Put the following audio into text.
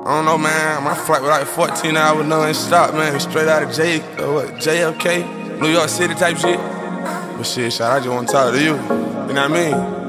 don't know, man. My flight was like 14 hours non-stop, man. Straight out of JFK, New York City type shit. But shit, I just want to talk to you. You know what I mean?